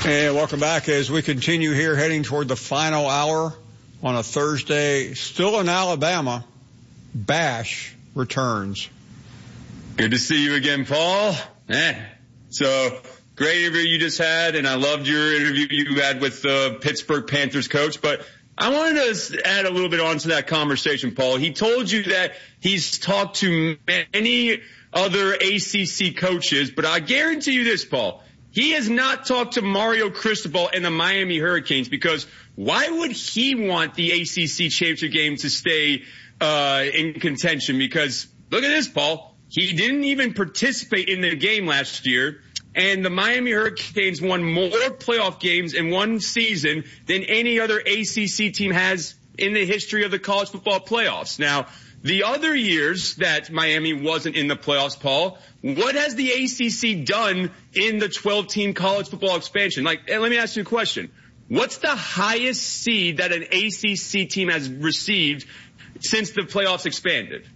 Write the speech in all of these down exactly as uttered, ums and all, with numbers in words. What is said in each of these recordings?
And welcome back as we continue here heading toward the final hour on a Thursday. Still in Alabama, Bash returns. Good to see you again, Paul. Eh. So, great interview you just had, and I loved your interview you had with the Pittsburgh Panthers coach. But I wanted to add a little bit onto that conversation, Paul. He told you that he's talked to many other A C C coaches, but I guarantee you this, Paul. He has not talked to Mario Cristobal and the Miami Hurricanes, because why would he want the A C C championship game to stay uh in contention? Because look at this, Paul. He didn't even participate in the game last year, and the Miami Hurricanes won more playoff games in one season than any other A C C team has in the history of the college football playoffs. Now, the other years that Miami wasn't in the playoffs, Paul, what has the A C C done in the twelve-team college football expansion? Like, let me ask you a question. What's the highest seed that an A C C team has received since the playoffs expanded?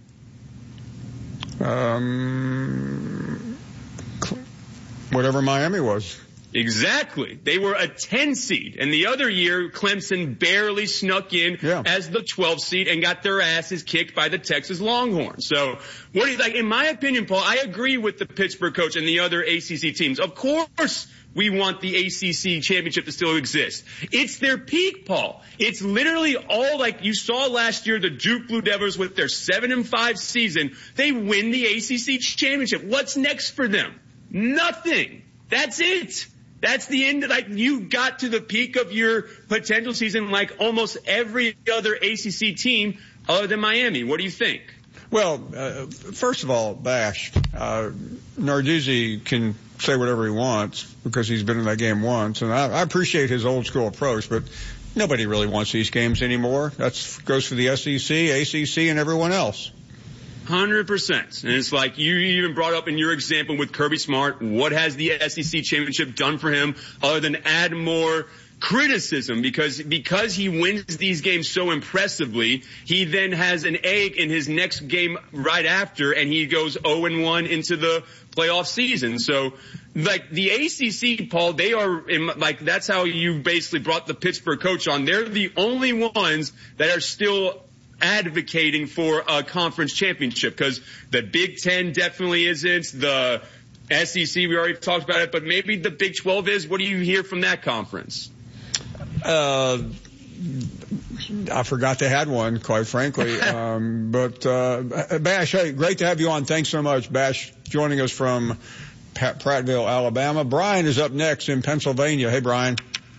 Um, whatever Miami was. Exactly. They were a ten seed, and the other year Clemson barely snuck in yeah. as the twelve seed and got their asses kicked by the Texas Longhorns. So, what do you like? In my opinion, Paul, I agree with the Pittsburgh coach and the other A C C teams. Of course, we want the A C C championship to still exist. It's their peak, Paul. It's literally all like you saw last year. The Duke Blue Devils with their seven and five season, they win the A C C championship. What's next for them? Nothing. That's it. That's the end. Like, you got to the peak of your potential season like almost every other A C C team other than Miami. What do you think? Well, uh, first of all, Bash, uh, Narduzzi can say whatever he wants because he's been in that game once, and I, I appreciate his old school approach, but nobody really wants these games anymore. That goes for the S E C, A C C, and everyone else. one hundred percent. And it's like you even brought up in your example with Kirby Smart. What has the S E C championship done for him other than add more criticism? Because because he wins these games so impressively, he then has an egg in his next game right after, and he goes oh and one into the playoff season. So, like, the A C C, Paul, they are, in, like, that's how you basically brought the Pittsburgh coach on. They're the only ones that are still advocating for a conference championship, because the Big Ten definitely isn't. The S E C, we already talked about it, but maybe the Big twelve is. What do you hear from that conference? Uh, I forgot they had one, quite frankly. um, but, uh, Bash, hey, great to have you on. Thanks so much, Bash, joining us from Pat- Prattville, Alabama. Brian is up next in Pennsylvania. Hey, Brian.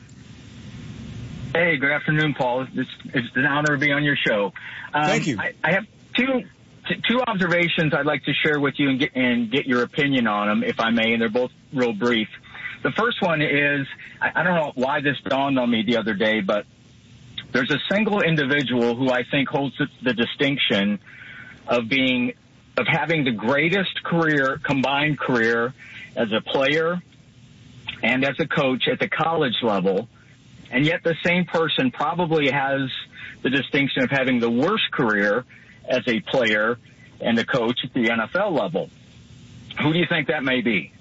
Hey, good afternoon, Paul. It's, it's an honor to be on your show. Um, Thank you. I, I have two t- two observations I'd like to share with you and get, and get your opinion on them, if I may, and they're both real brief. The first one is, I, I don't know why this dawned on me the other day, but there's a single individual who I think holds the distinction of being, of having the greatest career, combined career as a player and as a coach at the college level. And yet the same person probably has the distinction of having the worst career as a player and a coach at the N F L level. Who do you think that may be?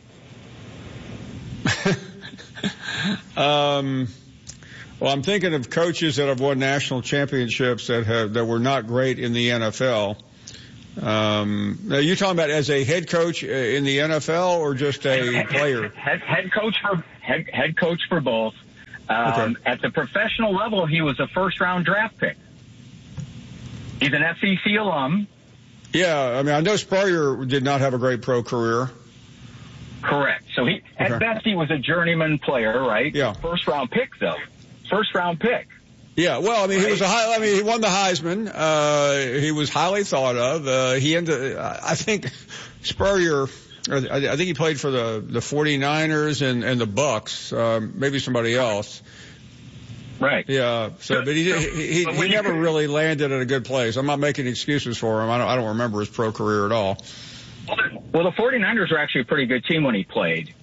um, well, I'm thinking of coaches that have won national championships that have, that were not great in the N F L. Um, now you're talking about as a head coach in the N F L or just a head, player? Head, head coach for head, head coach for both. Um, okay. At the professional level, he was a first-round draft pick. He's an S E C alum. Yeah, I mean, I know Spurrier did not have a great pro career. Correct. So he, okay. At best, he was a journeyman player, right? Yeah. First-round pick, though. First-round pick. Yeah, well, I mean, right. he was a high, I mean, he won the Heisman. Uh, he was highly thought of. Uh, he ended, I think Spurrier, I think he played for the, the 49ers and, and the Bucks, um, maybe somebody else. Right. Yeah. So, but he, he, he, he never really landed at a good place. I'm not making excuses for him. I don't, I don't remember his pro career at all. Well, the 49ers were actually a pretty good team when he played.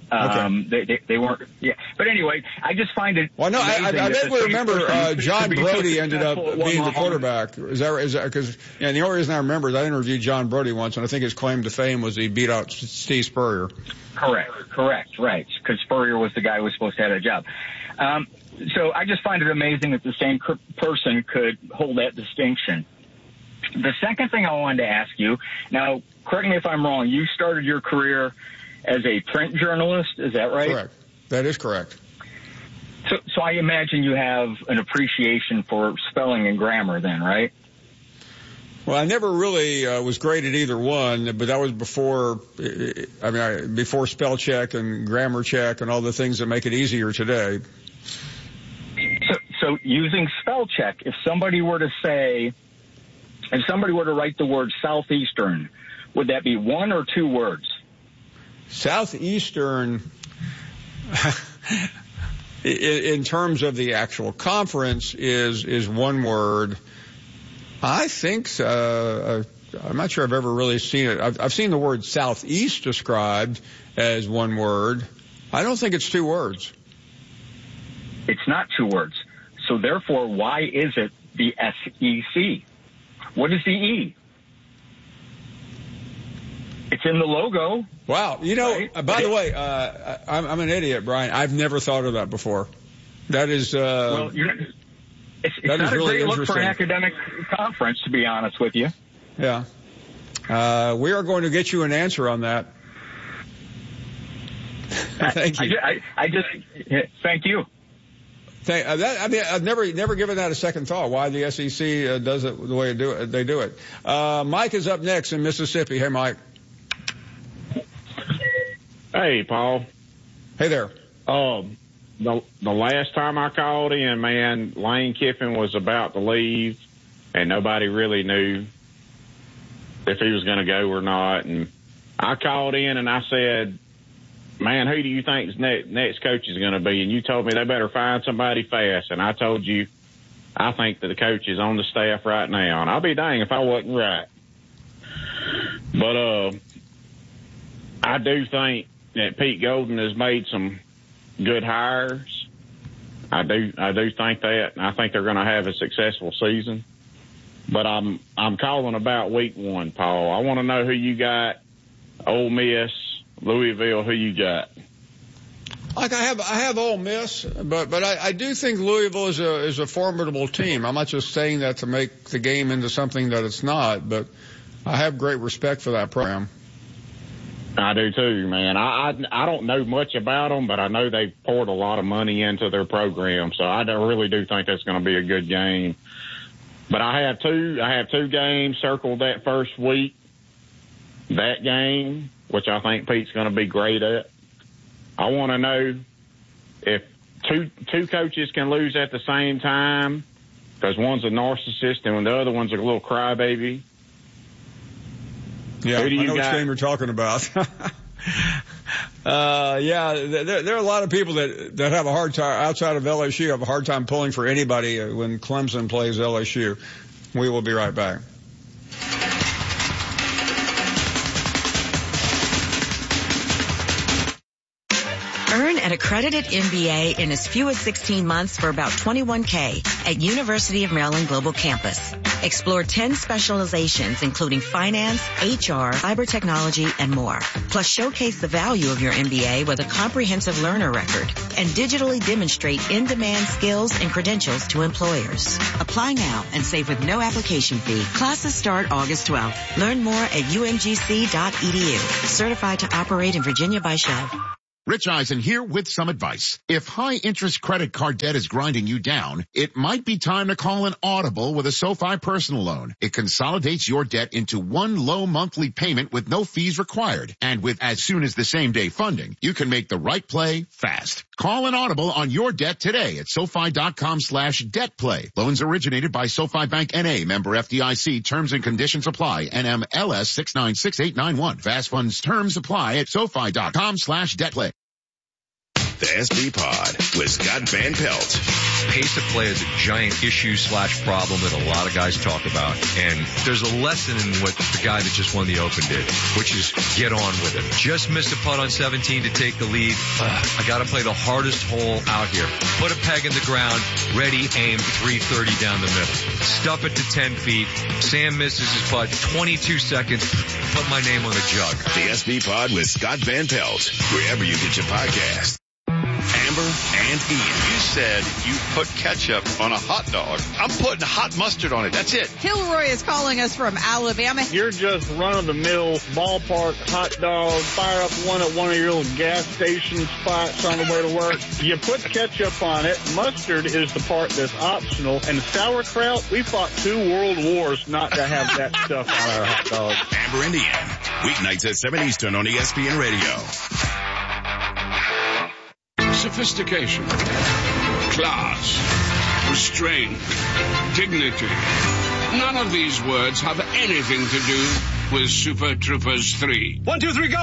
Um, okay. they, they, they weren't, yeah. But anyway, I just find it. Well, no, I, I, I vaguely remember uh, John Brody ended up being the quarterback. Is that, is that, because, yeah, the only reason I remember is I interviewed John Brody once, and I think his claim to fame was he beat out Steve Spurrier. Correct, correct, right. Because Spurrier was the guy who was supposed to have that job. Um, so I just find it amazing that the same person could hold that distinction. The second thing I wanted to ask you, now, correct me if I'm wrong, you started your career as a print journalist, is that right? Correct. That is correct. So, so I imagine you have an appreciation for spelling and grammar then, right? Well, I never really uh, was great at either one, but that was before, I mean, I, before spell check and grammar check and all the things that make it easier today. So, so using spell check, if somebody were to say, if somebody were to write the word Southeastern, would that be one or two words? Southeastern, in terms of the actual conference, is is one word. I think, uh, I'm not sure I've ever really seen it. I've, I've seen the word Southeast described as one word. I don't think it's two words. It's not two words. So therefore, why is it the S E C? What is the E? It's in the logo. Wow. You know, right? uh, by the way, uh, I'm, I'm an idiot, Brian. I've never thought of that before. That is, uh, well, you're, it's, it's that not is really a great look for an interesting. academic conference, to be honest with you. Yeah. Uh, we are going to get you an answer on that. Thank you. I, I, I just, thank you. Thank, uh, that, I mean, I've never, never given that a second thought, why the S E C uh, does it the way they do it. They do it. Uh, Mike is up next in Mississippi. Hey, Mike. Hey, Paul. Hey there. Um, the the last time I called in, man, Lane Kiffin was about to leave, and nobody really knew if he was going to go or not. And I called in and I said, man, who do you think next, next coach is going to be? And you told me they better find somebody fast. And I told you, I think that the coach is on the staff right now. And I'll be dang if I wasn't right. But uh, I do think that Pete Golden has made some good hires. I do, I do think that. I think they're going to have a successful season. But I'm, I'm calling about week one, Paul. I want to know who you got. Ole Miss, Louisville, who you got? Like I have, I have Ole Miss, but but I, I do think Louisville is a is a formidable team. I'm not just saying that to make the game into something that it's not, but I have great respect for that program. I do too, man. I, I I don't know much about them, but I know they poured a lot of money into their program, so I really do think that's going to be a good game. But I have two, I have two games circled that first week. That game, which I think Pete's going to be great at. I want to know if two two coaches can lose at the same time, because one's a narcissist and the other one's a little crybaby. Yeah, Who do you I know got? which game you're talking about. uh, yeah, there, there are a lot of people that, that have a hard time, outside of L S U, have a hard time pulling for anybody when Clemson plays L S U. We will be right back. Earn an accredited M B A in as few as sixteen months for about twenty-one K at University of Maryland Global Campus. Explore ten specializations, including finance, H R, cyber technology, and more. Plus, showcase the value of your M B A with a comprehensive learner record and digitally demonstrate in-demand skills and credentials to employers. Apply now and save with no application fee. Classes start August twelfth. Learn more at U M G C dot E D U. Certified to operate in Virginia by Shell. Rich Eisen here with some advice. If high-interest credit card debt is grinding you down, it might be time to call an Audible with a SoFi personal loan. It consolidates your debt into one low monthly payment with no fees required. And with as soon as the same day funding, you can make the right play fast. Call an Audible on your debt today at SoFi.com slash debt play. Loans originated by SoFi Bank N A, member F D I C. Terms and conditions apply. N M L S six nine six eight nine one. Fast funds terms apply at SoFi.com slash debt play. The S B Pod with Scott Van Pelt. Pace of play is a giant issue slash problem that a lot of guys talk about. And there's a lesson in what the guy that just won the Open did, which is get on with it. Just missed a putt on seventeen to take the lead. Ugh, I got to play the hardest hole out here. Put a peg in the ground, ready, aim, three thirty down the middle. Stuff it to ten feet. Sam misses his putt, twenty-two seconds. Put my name on the jug. The S B Pod with Scott Van Pelt, wherever you get your podcast. Amber and Ian. You said you put ketchup on a hot dog. I'm putting hot mustard on it. That's it. Kilroy is calling us from Alabama. You're just run-of-the-mill ballpark hot dog. Fire up one at one of your little gas station spots on the way to work. You put ketchup on it. Mustard is the part that's optional. And sauerkraut, we fought two world wars not to have that stuff on our hot dog. Amber and Ian. Weeknights at seven Eastern on E S P N Radio. Sophistication, class, restraint, dignity. None of these words have anything to do with Super Troopers three. One, two, three, go!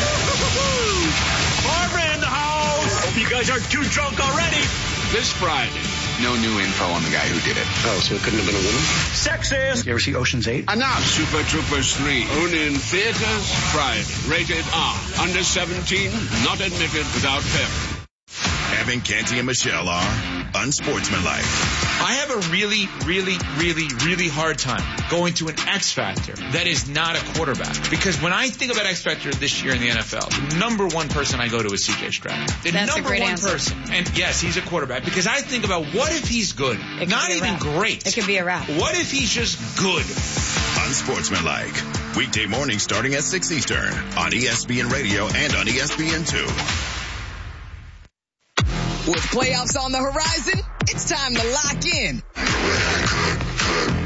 Barbara in the house! Hope you guys aren't too drunk already. This Friday. No new info on the guy who did it. Oh, so it couldn't have been a woman? Sexist! You ever see Ocean's eight? Enough! Super Troopers three. Only in theaters Friday. Rated R. Under seventeen. Not admitted without parent. Evan, Canty, and Michelle are unsportsmanlike. I have a really, really, really, really hard time going to an X Factor that is not a quarterback. Because when I think about X Factor this year in the N F L, the number one person I go to is C J Stroud. The That's number a great one answer. person. And yes, he's a quarterback. Because I think about what if he's good? Not even great. It could be a wrap. What if he's just good? Unsportsmanlike. Weekday mornings starting at six Eastern on E S P N Radio and on E S P N two. With playoffs on the horizon, it's time to lock in.